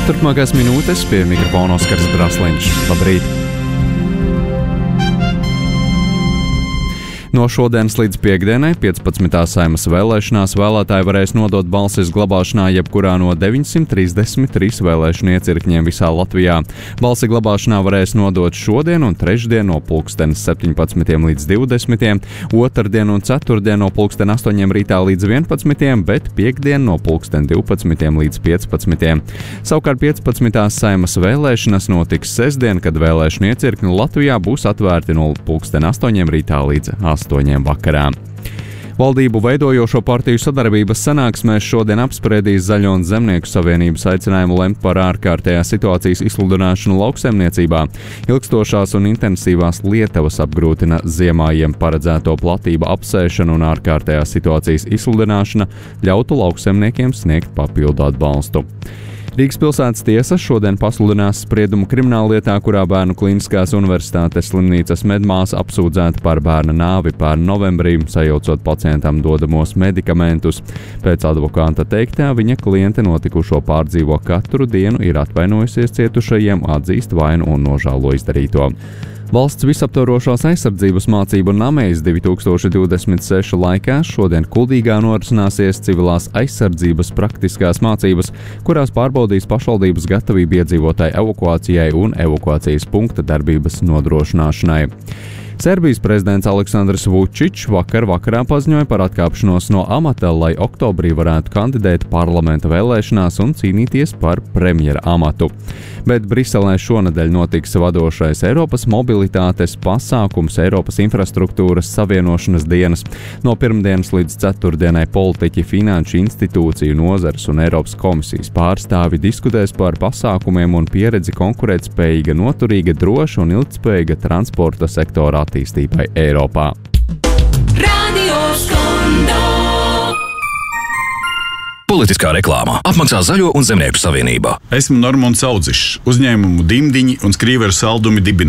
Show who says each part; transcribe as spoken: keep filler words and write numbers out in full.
Speaker 1: Turpmākās minūtes pie mikrofona Oskars Brasliņš. Labrīt! No šodienas līdz piekdienai, piecpadsmitās Saeimas vēlēšanās, vēlētāji varēs nodot balsis glabāšanā jebkurā no deviņsimt trīsdesmit trīs vēlēšanu iecirkņiem visā Latvijā. Balsi glabāšanā varēs nodot šodien un trešdien no pulkstenes septiņpadsmitiem līdz divdesmitiem, otrdien un ceturtdien no pulksten astoņiem rītā līdz vienpadsmitiem, bet piekdien no pulksten divpadsmitiem līdz piecpadsmitiem. Savukārt piecpadsmitās Saeimas vēlēšanas notiks sestdien, kad vēlēšanu iecirkņi Latvijā būs atvērti no pulksten astoņiem rītā līdz astoņiem vakarā. Valdību veidojošo partiju sadarbības sanāksmēs šodien apspriedīs Zaļo un Zemnieku savienības aicinājumu lemt par ārkārtējās situācijas izsludināšanu lauksaimniecībā. Ilgstošās un intensīvās lietavas apgrūtina ziemājiem paredzēto platību apsēšanu un ārkārtējās situācijas izsludināšana ļautu lauksaimniekiem sniegt papildu atbalstu. Rīgas pilsētas tiesa šodien pasludinās spriedumu krimināllietā, kurā Bērnu Kliniskās universitātes slimnīcas medmāsa apsūdzēta par bērna nāvi pērn novembrī, sajaucot pacientam dodamos medikamentus. Pēc advokāta teiktā, viņa kliente notikušo pārdzīvo katru dienu, ir atvainojusies cietušajiem, atzīst vainu un nožēlo izdarīto. Valsts visaptvarošās aizsardzības mācību namejas divi tūkstoši divdesmit seši laikā šodien Kuldīgā norisināsies civilās aizsardzības praktiskās mācības, kurās pārbaudīs pašvaldības gatavību iedzīvotāju evakuācijai un evakuācijas punkta darbības nodrošināšanai. Serbijas prezidents Aleksandrs Vučičs vakar vakarā paziņoja par atkāpšanos no amata, lai oktobrī varētu kandidēt parlamenta vēlēšanās un cīnīties par premjera amatu. Bet Briselē šonedēļ notiks vadošais Eiropas mobilitātes pasākums Eiropas infrastruktūras savienošanas dienas. No pirmdienas līdz ceturtdienai politiķi, finanšu institūciju, nozares un Eiropas komisijas pārstāvi diskutēs par pasākumiem un pieredzi konkurētspējīga, noturīga, droša un ilgtspējīga transporta sektora attīstībai Eiropā.
Speaker 2: Radio Skondo.
Speaker 3: Politiskā reklāmā apmaksā Zaļo un Zemnieku savienība.
Speaker 4: Esmu Normons Audzišs, uzņēmumu Dimdiņi un Skrīveru saldumi dibinātājs.